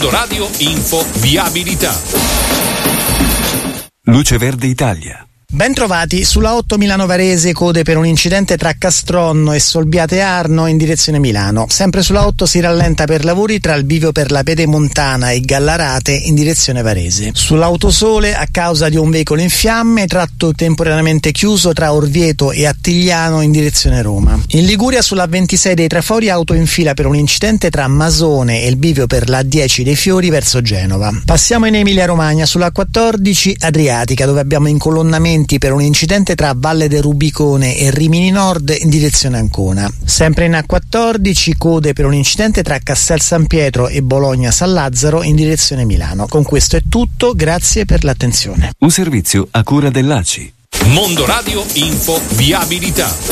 Mondo Radio Info Viabilità. Luce Verde Italia. Ben trovati sulla 8 Milano Varese, code per un incidente tra Castronno e Solbiate Arno in direzione Milano. Sempre sulla 8 si rallenta per lavori tra il bivio per la Pedemontana e Gallarate in direzione Varese. Sull'Autosole, a causa di un veicolo in fiamme, tratto temporaneamente chiuso tra Orvieto e Attigliano in direzione Roma. In Liguria sulla 26 dei Trafori, auto in fila per un incidente tra Masone e il bivio per la 10 dei Fiori verso Genova. Passiamo in Emilia Romagna sulla 14 Adriatica, dove abbiamo incolonnamenti per un incidente tra Valle del Rubicone e Rimini Nord in direzione Ancona. Sempre in A14 code per un incidente tra Castel San Pietro e Bologna San Lazzaro in direzione Milano. Con questo è tutto, grazie per l'attenzione. Un servizio a cura dell'ACI. Mondo Radio Info Viabilità.